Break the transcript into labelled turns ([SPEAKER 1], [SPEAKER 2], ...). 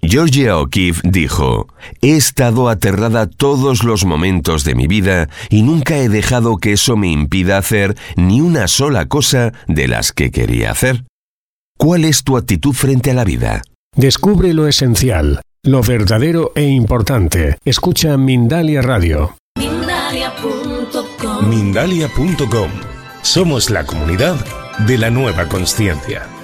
[SPEAKER 1] Georgia O'Keeffe dijo: «He estado aterrada todos los momentos de mi vida y nunca he dejado que eso me impida hacer ni una sola cosa de las que quería hacer». ¿Cuál es tu actitud frente a la vida?
[SPEAKER 2] Descubre lo esencial, lo verdadero e importante. Escucha Mindalia Radio.
[SPEAKER 3] Mindalia.com. Somos la comunidad de la nueva consciencia.